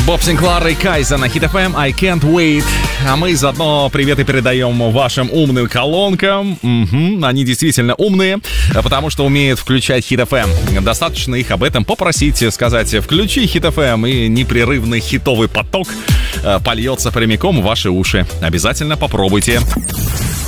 Боб Синклар и Кайза на Hit FM, I Can't Wait. А мы заодно приветы передаем вашим умным колонкам. Они действительно умные, потому что умеют включать Hit FM. Достаточно их об этом попросить, сказать: включи Hit FM, и непрерывный хитовый поток польется прямиком в ваши уши. Обязательно попробуйте.